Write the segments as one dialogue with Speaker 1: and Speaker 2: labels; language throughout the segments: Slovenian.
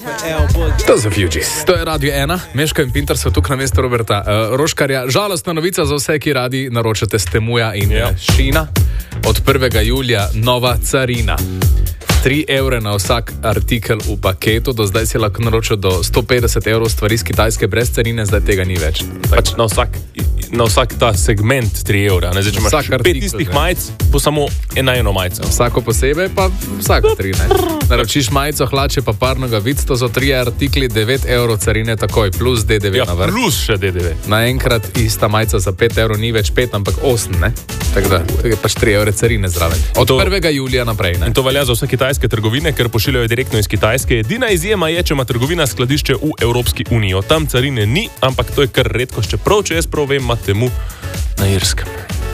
Speaker 1: To so Fugees. To je Radio 1, Meška in Pintar so tukaj na mesto Roberta Roškarja. Žalostna novica za vse, ki radi naročate s Temuja in Šina. Od 1. julija nova carina. 3 evre na vsak artikel v paketu, do zdaj si lahko naročil do 150 evrov stvari iz Kitajske brez carine, zdaj tega ni več.
Speaker 2: Pač na vsak ta segment 3 evra. Ne, zdaj, če imaš 5 istih majic, bo samo eno majico.
Speaker 1: Vsako posebej pa vsako 3. Naročiš majico, hlače pa parnoga vic, to so 3 artikli, 9 evrov carine takoj, plus DDV na vrh.
Speaker 2: Plus še DDV.
Speaker 1: Naenkrat ista majica za 5 evrov ni več 5, ampak 8, ne? Tako da je pač 3 evre carine zraven. Od 1. julija naprej, ne?
Speaker 2: In to velja za vse kitajske trgovine, ker pošiljajo direktno iz Kitajske. Edina izjema je, če ima trgovina skladišče v Evropski uniji. Tam carine ni, ampak to je kar redko, čeprav, če jaz prav vem, ima Temu na Irskem.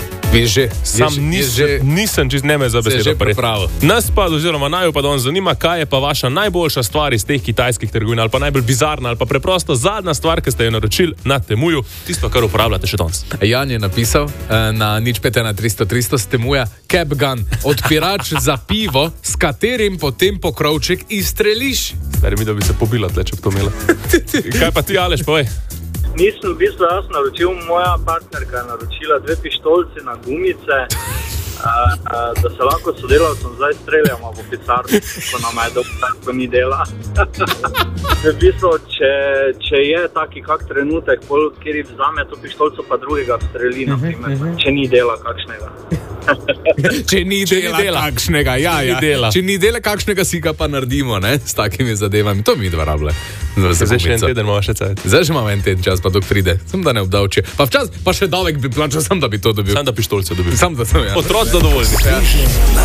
Speaker 2: Nisem čist neme za besedo pripravil. Nas pa, oziroma naju pa danes zanima, kaj je pa vaša najboljša stvar iz teh kitajskih trgovin, ali pa najbolj bizarna, ali pa preprosto zadnja stvar, ki ste jo naročili na Temuju, tisto, kar uporabljate še danes.
Speaker 1: Jan je napisal na 051300300 s Temuja Cap Gun, odpirač za pivo, s katerim potem pokrovček izstreliš.
Speaker 2: Stari mi, da bi se pobila tle, če bi to imela. Kaj pa ti, Aleš, povej?
Speaker 3: Nisem v bistvu jaz naročil, moja partnerka je naročila 2 pištolci na gumice, da se lahko sodelavcem zdaj streljamo po pisarni, ko nam je dobro, ko ni dela. V bistvu, če je taki kak trenutek, kjer vzame to pištolco, pa drugega streli, naprimer, če ni dela kakšnega.
Speaker 1: Če ni dela kakšnega, ja. Če ni dela kakšnega, si ga pa naredimo, ne, s takimi zadevami. To mi dva rable.
Speaker 2: Zdaj še en teden imamo še cajt.
Speaker 1: Zdaj še imamo en teden čas, pa dok pride. Sem da ne obdavči. Pa včas, pa še davek bi plačal, sam da bi to dobil.
Speaker 2: Sam da pištolce dobil.
Speaker 1: Sam da sem, ja.
Speaker 2: Otroci zadovoljni.